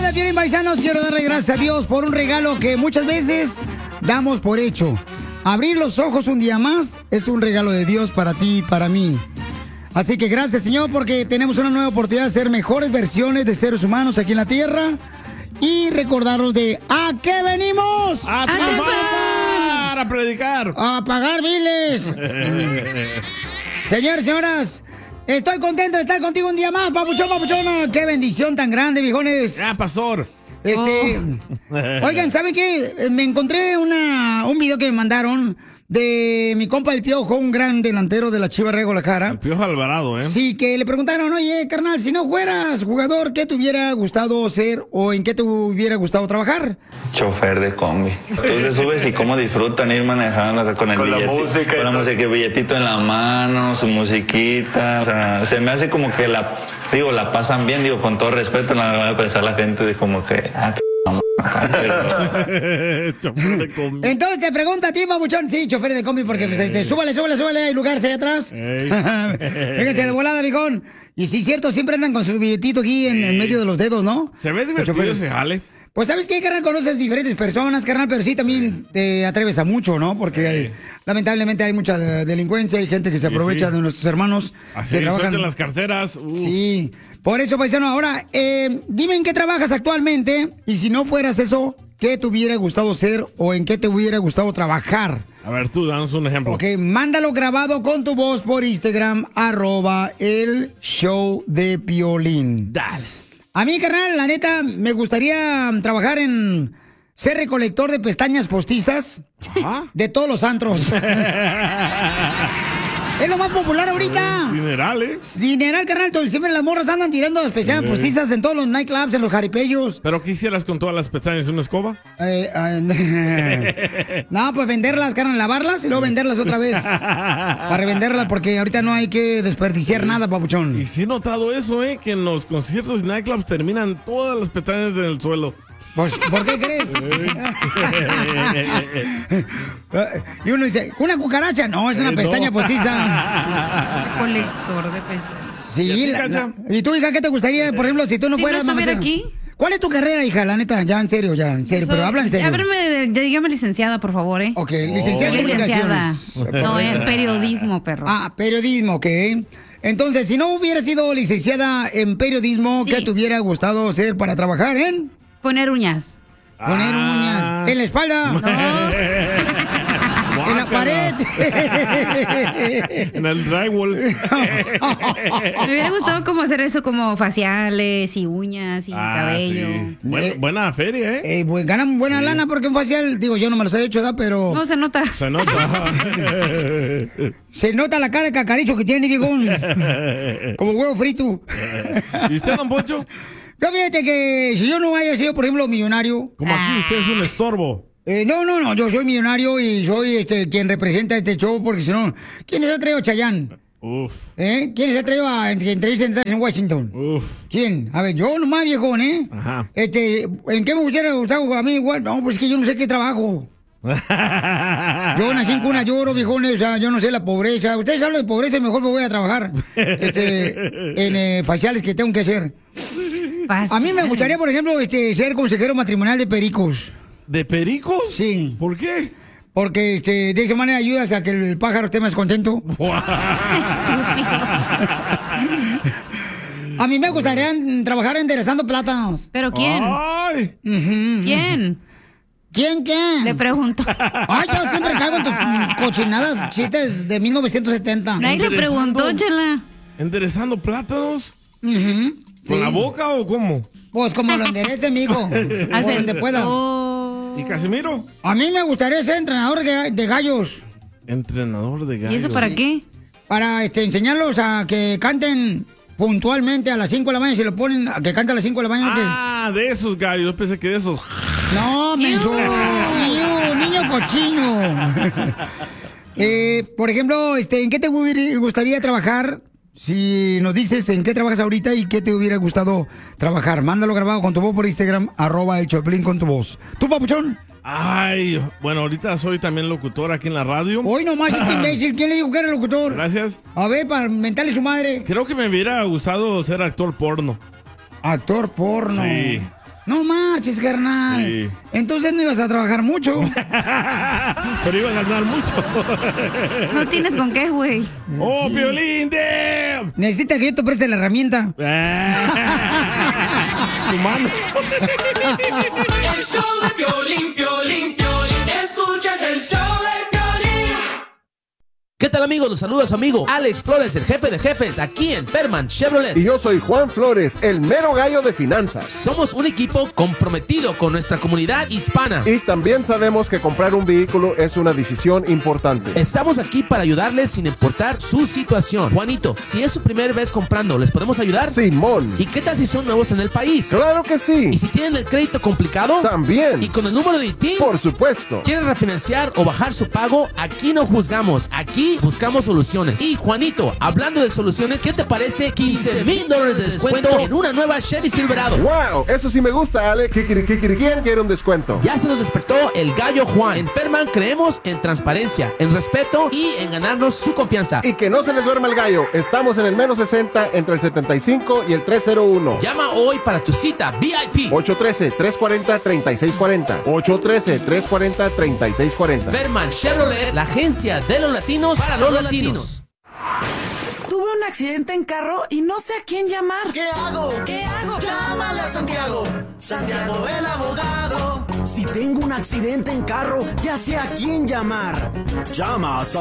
de Piolín, paisanos, quiero darle gracias a Dios por un regalo que muchas veces damos por hecho. Abrir los ojos un día más es un regalo de Dios para ti y para mí. Así que gracias, Señor, porque tenemos una nueva oportunidad de ser mejores versiones de seres humanos aquí en la tierra. Y recordarnos de ¿a qué venimos? ¡A triunfar! ¡A predicar! ¡A pagar biles! Señores, señoras, estoy contento de estar contigo un día más, papuchón, papuchona. ¡Qué bendición tan grande, viejones! ¡Ah, pastor! Oigan, ¿saben qué? Me encontré un video que me mandaron de mi compa El Piojo, un gran delantero de la Chivas Rayadas de Guadalajara. El Piojo Alvarado, ¿eh? Sí, que le preguntaron, oye, carnal, si no fueras jugador, ¿qué te hubiera gustado ser o en qué te hubiera gustado trabajar? Chofer de combi. Entonces subes y cómo disfrutan ir manejando acá con el con billetito. La música con la música, el billetito en la mano, su musiquita. O sea, se me hace como que la pasan bien, digo, con todo respeto, no me va a pensar la gente de como que, Chofer de combi. Entonces te pregunta a ti, babuchón. Sí, chofer de combi, porque pues, súbale, hay lugar allá atrás. Véngase de volada, viejón. Y sí, cierto, siempre andan con su billetito aquí en medio de los dedos, ¿no? Se ve divertido ese jale. Pues, ¿sabes qué, carnal? Conoces diferentes personas, carnal, pero sí también te atreves a mucho, ¿no? Porque lamentablemente hay mucha delincuencia, hay gente que se aprovecha de nuestros hermanos. Así sueltan las carteras. Sí. Por eso, paisano, ahora, dime en qué trabajas actualmente y si no fueras eso, ¿qué te hubiera gustado ser o en qué te hubiera gustado trabajar? A ver, tú, danos un ejemplo. Ok, mándalo grabado con tu voz por Instagram, @el_show_de_Piolín. Dale. A mí, carnal, la neta, me gustaría trabajar en ser recolector de pestañas postizas de todos los antros. Es lo más popular ahorita. Dineral, ¿eh? Dineral, carnal. Entonces, siempre las morras andan tirando las pestañas postizas en todos los nightclubs, en los jaripellos. ¿Pero qué hicieras con todas las pestañas? ¿Una escoba? No, pues venderlas, carnal, lavarlas y luego venderlas otra vez. Para revenderlas, porque ahorita no hay que desperdiciar nada, papuchón. Y sí he notado eso, que en los conciertos y nightclubs terminan todas las pestañas en el suelo. Pues, ¿por qué crees? Y uno dice, ¿una cucaracha? No, es una pestaña postiza. Colector de pestañas. Sí. ¿Y tú, hija, qué te gustaría, por ejemplo, si tú no fueras mamá? Aquí? ¿Cuál es tu carrera, hija? La neta, ya en serio, pero habla en serio. Dígame licenciada, por favor, ¿eh? Ok, licenciada en comunicaciones. No, en periodismo, perro. Ah, periodismo, ok. Entonces, si no hubieras sido licenciada en periodismo, ¿qué te hubiera gustado hacer para trabajar en? Poner uñas. Poner uñas. ¿En la espalda? No. En la pared. En el drywall. Me hubiera gustado como hacer eso, como faciales y uñas y cabello. Sí. Buena feria, ¿eh? Ganan buena lana porque un facial, digo, yo no me los he hecho, ¿da? Pero... No, se nota. Se nota. Se nota la cara de cacaricho que tiene, viejón. Como huevo frito. ¿Y usted, don Poncho? Yo fíjate que si yo no haya sido, por ejemplo, millonario... Como aquí usted es un estorbo. No, yo soy millonario y soy quien representa este show, porque si no... ¿Quién se ha traído a Chayanne? Uf. ¿Quién se ha traído a entrevistas en Washington? Uf. ¿Quién? A ver, yo nomás, viejón, ¿eh? Ajá. ¿En qué me hubiera gustado a mí igual? No, pues es que yo no sé qué trabajo. Yo nací en cuna de oro, viejones, o sea, yo no sé la pobreza. Ustedes hablan de pobreza y mejor me voy a trabajar en faciales que tengo que hacer. A mí me gustaría, por ejemplo, ser consejero matrimonial de pericos. ¿De pericos? Sí. ¿Por qué? Porque de esa manera ayudas a que el pájaro esté más contento. A mí me gustaría trabajar enderezando plátanos. ¿Pero quién? ¡Ay! ¿Quién? ¿Quién? Le pregunto. Ay, yo siempre caigo en tus cochinadas chistes de 1970. Nadie le preguntó, chela. ¿Enderezando plátanos? ¿Con Sí. la boca o cómo? Pues como lo enderece, mijo. Por donde pueda. ¿Y Casimiro? A mí me gustaría ser entrenador de gallos. Entrenador de gallos. ¿Y eso para qué? Para enseñarlos a que canten puntualmente a las 5 de la mañana. Si lo ponen a que canten a las 5 de la mañana. Ah, de esos gallos. Yo pensé que de esos. No, menso. Niño cochino. Por ejemplo, ¿en qué te gustaría trabajar? Si nos dices en qué trabajas ahorita y qué te hubiera gustado trabajar, mándalo grabado con tu voz por Instagram, @el Choplin con tu voz. ¿Tú, papuchón? Ay, bueno, ahorita soy también locutor aquí en la radio. Hoy nomás este imbécil, ¿quién le dijo que era locutor? Gracias. A ver, para mentarle su madre. Creo que me hubiera gustado ser actor porno. Actor porno. Sí. No marches, carnal. Sí. Entonces no ibas a trabajar mucho. Pero iba a ganar mucho. No tienes con qué, güey. ¡Oh, Piolín! ¡Damn! Necesita que yo te preste la herramienta. Tu mano. El show de Piolín, Piolín, Piolín. Escuchas el show de Piolín. ¿Qué tal, amigos? Los saluda su amigo Alex Flores, el jefe de jefes, aquí en Perman Chevrolet. Y yo soy Juan Flores, el mero gallo de finanzas. Somos un equipo comprometido con nuestra comunidad hispana. Y también sabemos que comprar un vehículo es una decisión importante. Estamos aquí para ayudarles sin importar su situación. Juanito, si es su primera vez comprando, ¿les podemos ayudar? Simón. ¿Y qué tal si son nuevos en el país? Claro que sí. ¿Y si tienen el crédito complicado? También. ¿Y con el número de ITIN? Por supuesto. ¿Quieren refinanciar o bajar su pago? Aquí no juzgamos, aquí buscamos soluciones. Y Juanito, hablando de soluciones, ¿qué te parece $15,000 de descuento en una nueva Chevy Silverado? ¡Wow! Eso sí me gusta, Alex. ¿Quién quiere un descuento? Ya se nos despertó el gallo Juan. En Perman creemos en transparencia, en respeto y en ganarnos su confianza. Y que no se les duerma el gallo. Estamos en el menos 60 entre el 75 y el 301. Llama hoy para tu cita VIP. 813-340-3640. 813-340-3640. Perman Chevrolet, la agencia de los latinos para los latinos. Tuve un accidente en carro y no sé a quién llamar. ¿Qué hago? Llámale a Santiago. Santiago el abogado. Si tengo un accidente en carro, ya sé a quién llamar. Llama a